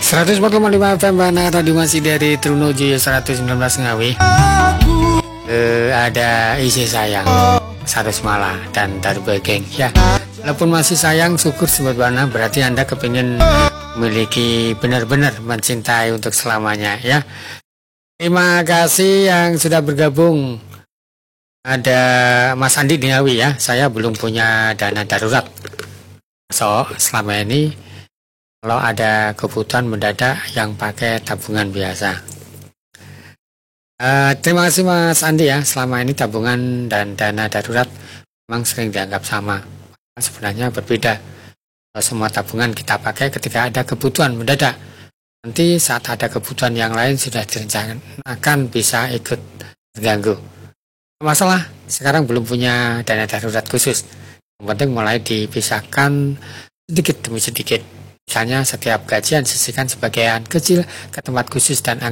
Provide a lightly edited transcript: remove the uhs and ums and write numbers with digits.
104,5 FM Bana Radio masih dari Trunojoyo 119 Ngawi. Ada isi sayang satu semala dan terbegeng ya. Walaupun masih sayang, syukur sobat Bana, berarti Anda kepingin memiliki benar-benar mencintai untuk selamanya ya. Terima kasih yang sudah bergabung. Ada Mas Andi di Ngawi ya. Saya belum punya dana darurat. So, selama ini kalau ada kebutuhan mendadak yang pakai tabungan biasa. Terima kasih Mas Andi ya. Selama ini tabungan dan dana darurat memang sering dianggap sama. Sebenarnya berbeda. Kalau semua tabungan kita pakai ketika ada kebutuhan mendadak. Nanti saat ada kebutuhan yang lain sudah direncanakan bisa ikut terganggu. Masalah sekarang belum punya dana darurat khusus. Yang penting mulai dipisahkan sedikit demi sedikit. Misalnya setiap gajian sisihkan sebagian kecil ke tempat khusus dan